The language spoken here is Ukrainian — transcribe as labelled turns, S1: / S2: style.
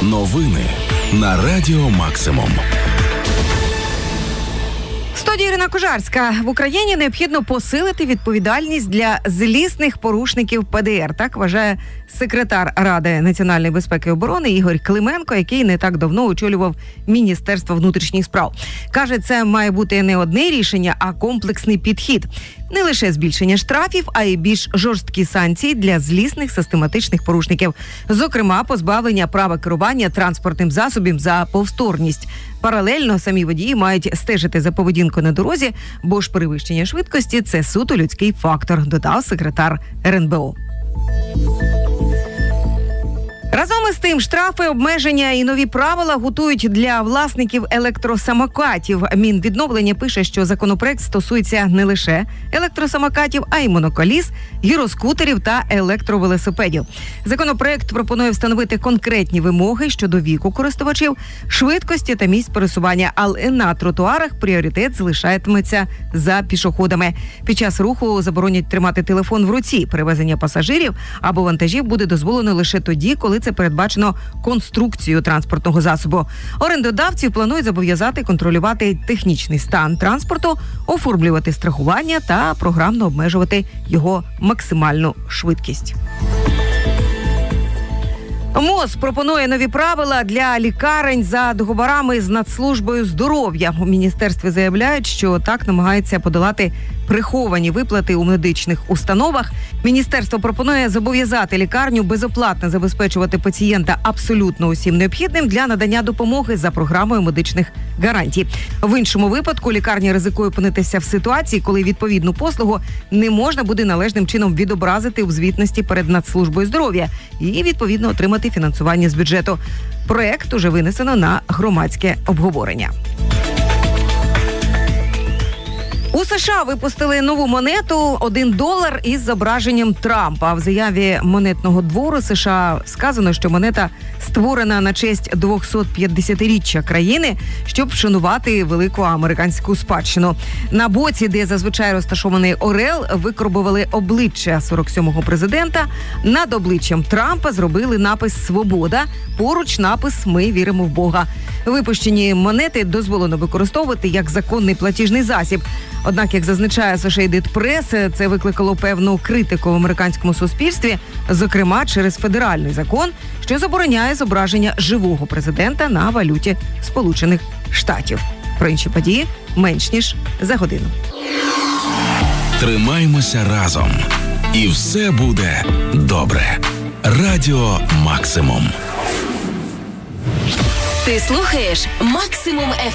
S1: Новини на Радіо Максимум.
S2: В студії Ірина Кожарська. В Україні необхідно посилити відповідальність для злісних порушників ПДР. Так вважає секретар Ради національної безпеки і оборони Ігор Клименко, який не так давно очолював Міністерство внутрішніх справ. Каже, це має бути не одне рішення, а комплексний підхід. Не лише збільшення штрафів, а й більш жорсткі санкції для злісних систематичних порушників. Зокрема, позбавлення права керування транспортним засобом за повторність. Паралельно самі водії мають стежити за поведінкою на дорозі, бо ж перевищення швидкості – це суто людський фактор, додав секретар РНБО. Разом із тим, штрафи, обмеження і нові правила готують для власників електросамокатів. Мінвідновлення пише, що законопроект стосується не лише електросамокатів, а й моноколіс, гіроскутерів та електровелосипедів. Законопроект пропонує встановити конкретні вимоги щодо віку користувачів, швидкості та місць пересування, але на тротуарах пріоритет залишатиметься за пішоходами. Під час руху заборонять тримати телефон в руці. Перевезення пасажирів або вантажів буде дозволено лише тоді, коли це передбачено конструкцією транспортного засобу. Орендодавців планують зобов'язати контролювати технічний стан транспорту, оформлювати страхування та програмно обмежувати його максимальну швидкість. МОЗ пропонує нові правила для лікарень за договорами з Нацслужбою здоров'я. У міністерстві заявляють, що так намагається подолати приховані виплати у медичних установах. Міністерство пропонує зобов'язати лікарню безоплатно забезпечувати пацієнта абсолютно усім необхідним для надання допомоги за програмою медичних гарантій. В іншому випадку лікарня ризикує опинитися в ситуації, коли відповідну послугу не можна буде належним чином відобразити у звітності перед Нацслужбою здоров'я і, відповідно, отримати фінансування з бюджету. Проект уже винесено на громадське обговорення. У США випустили нову монету $1 із зображенням Трампа. В заяві монетного двору США сказано, що монета створена на честь 250-річчя країни, щоб вшанувати велику американську спадщину. На боці, де зазвичай розташований орел, викарбували обличчя 47-го президента. Над обличчям Трампа зробили напис «Свобода», поруч напис «Ми віримо в Бога». Випущені монети дозволено використовувати як законний платіжний засіб. Однак, як зазначає Associated Press, це викликало певну критику в американському суспільстві, зокрема через федеральний закон, що забороняє зображення живого президента на валюті Сполучених Штатів. Про інші події менш ніж за годину.
S1: Тримаймося разом. І все буде добре. Радіо Максимум.
S3: Ти слухаєш Максимум